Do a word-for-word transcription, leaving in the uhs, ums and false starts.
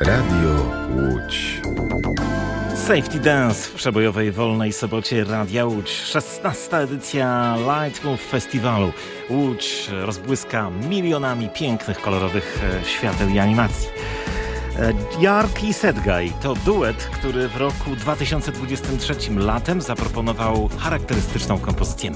Radio Łódź. Safety Dance w przebojowej wolnej sobocie Radia Łódź. szesnasta edycja Lightmove Festiwalu. Łódź rozbłyska milionami pięknych, kolorowych świateł i animacji. Jark i Sedgaj to duet, który w roku dwa tysiące dwudziestym trzecim latem zaproponował charakterystyczną kompozycję